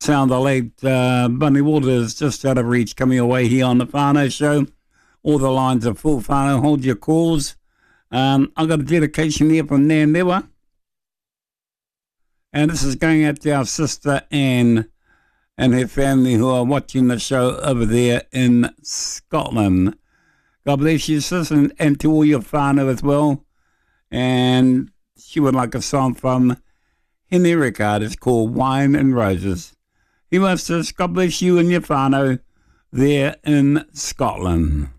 sound of late Bunny Waters just out of reach coming away here on the Whānau Show. All the lines are full, whānau. Hold your calls. I've got a dedication here from Nandewa. And this is going out to our sister Anne and her family who are watching the show over there in Scotland. God bless you, sis, and to all your whānau as well. And she would like a song from Henry Rickard. It's called Wine and Roses. He wants to, God bless you and your whānau there in Scotland.